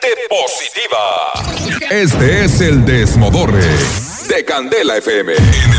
positiva. Este es el Desmodorre de Candela FM. En